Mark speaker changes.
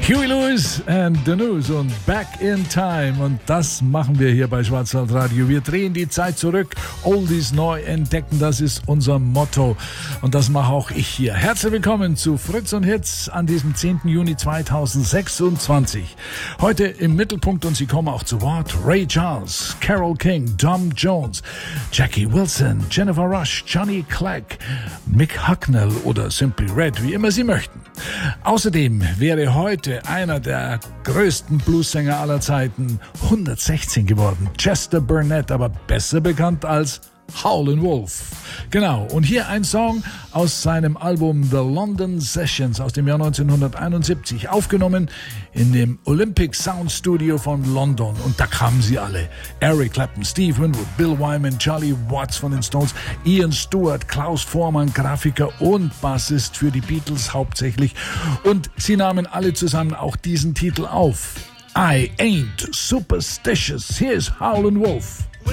Speaker 1: Huey Lewis and the News und Back in Time. Und das machen wir hier bei Schwarzwaldradio. Wir drehen die Zeit zurück, Oldies neu entdecken, das ist unser Motto. Und das mache auch ich hier. Herzlich willkommen zu Fritz und Hits an diesem 10. Juni 2026. Heute im Mittelpunkt, und Sie kommen auch zu Wort, Ray Charles, Carole King, Tom Jones, Jackie Wilson, Jennifer Rush, Johnny Clegg, Mick Hucknall oder Simply Red, wie immer Sie möchten. Außerdem wäre heute einer der größten Bluessänger aller Zeiten 116 geworden. Chester Burnett, aber besser bekannt als Howlin' Wolf. Genau, und hier ein Song aus seinem Album The London Sessions aus dem Jahr 1971, aufgenommen in dem Olympic Sound Studio von London. Und da kamen sie alle. Eric Clapton, Steve Winwood, Bill Wyman, Charlie Watts von den Stones, Ian Stewart, Klaus Voormann, Grafiker und Bassist für die Beatles hauptsächlich. Und sie nahmen alle zusammen auch diesen Titel auf. I Ain't Superstitious. Here's Howlin' Wolf.